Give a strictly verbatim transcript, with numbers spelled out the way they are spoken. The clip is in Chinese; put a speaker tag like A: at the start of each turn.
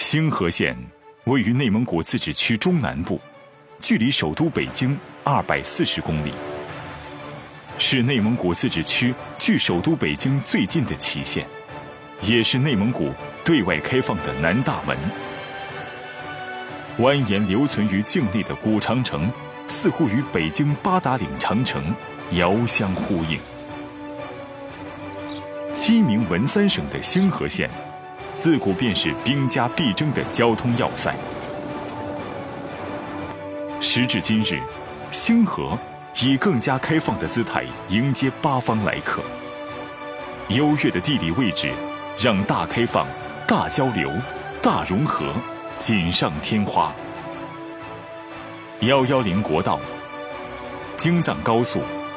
A: 兴和县位于内蒙古自治区中南部，距离首都北京二百四十公里，是内蒙古自治区距首都北京最近的旗县，也是内蒙古对外开放的南大门。蜿蜒留存于境内的古长城，似乎与北京八达岭长城遥相呼应。鸡鸣文三省的兴和县，自古便是兵家必争的交通要塞。时至今日，兴和以更加开放的姿态迎接八方来客。优越的地理位置，让大开放、大交流、大融合锦上添花。幺幺零国道、京藏高速、